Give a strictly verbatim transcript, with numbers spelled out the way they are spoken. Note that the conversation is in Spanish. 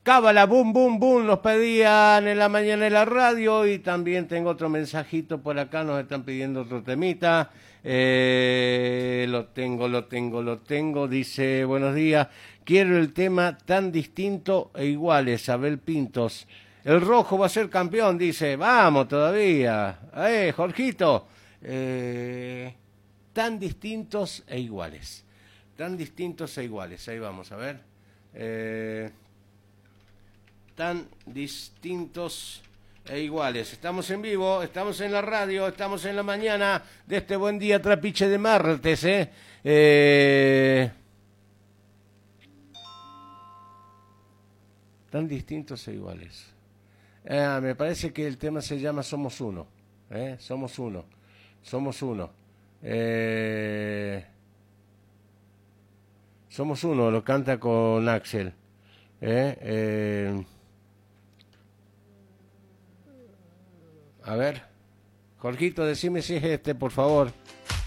Cábala, boom, boom, boom, nos pedían en la mañana en la radio y también tengo otro mensajito por acá, nos están pidiendo otro temita. Eh, lo tengo, lo tengo, lo tengo, dice, buenos días, quiero el tema Tan Distinto e Iguales, Abel Pintos. El rojo va a ser campeón, dice, vamos todavía. Eh, Jorgito, eh, Tan Distintos e Iguales. Tan distintos e iguales, ahí vamos a ver. Eh... Tan distintos e iguales. Estamos en vivo, estamos en la radio, estamos en la mañana de este buen día trapiche de martes, ¿eh? eh... Tan distintos e iguales. Eh, me parece que el tema se llama Somos Uno, ¿eh? Somos Uno, somos uno. Eh... Somos Uno, lo canta con Axel. ¿Eh? Eh... A ver, Jorgito, decime si es este, por favor.